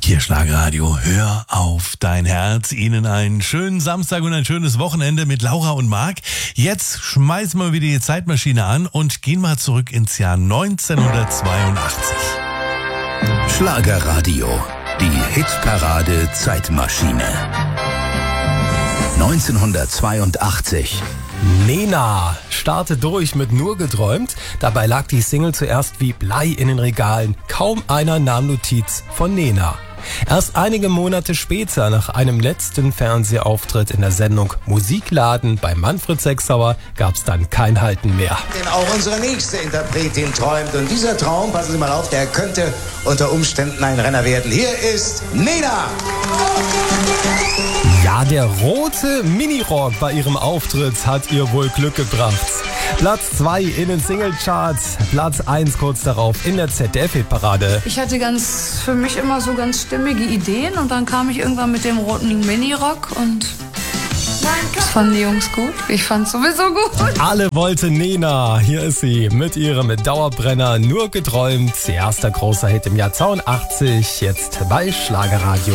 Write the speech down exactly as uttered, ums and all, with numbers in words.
Hier Schlagerradio, hör auf dein Herz. Ihnen einen schönen Samstag und ein schönes Wochenende mit Laura und Marc. Jetzt schmeißen wir wieder die Zeitmaschine an und gehen mal zurück ins Jahr neunzehnhundertzweiundachtzig. Schlagerradio, die Hitparade Zeitmaschine. neunzehnhundertzweiundachtzig. Nena startet durch mit Nur geträumt. Dabei lag die Single zuerst wie Blei in den Regalen. Kaum einer nahm Notiz von Nena. Erst einige Monate später, nach einem letzten Fernsehauftritt in der Sendung Musikladen bei Manfred Sechsauer, gab's dann kein Halten mehr. Denn auch unsere nächste Interpretin träumt. Und dieser Traum, passen Sie mal auf, der könnte unter Umständen ein Renner werden. Hier ist Nena! Ja, der rote Minirock bei ihrem Auftritt hat ihr wohl Glück gebracht. Platz zwei in den Singlecharts, Platz eins kurz darauf in der Z D F-Parade. Ich hatte ganz für mich immer so ganz stimmige Ideen und dann kam ich irgendwann mit dem roten Minirock und das fanden die Jungs gut. Ich fand's sowieso gut. Alle wollten Nena. Hier ist sie mit ihrem Dauerbrenner Nur geträumt. Erster großer Hit im Jahr zweiundachtzig, jetzt bei Schlagerradio.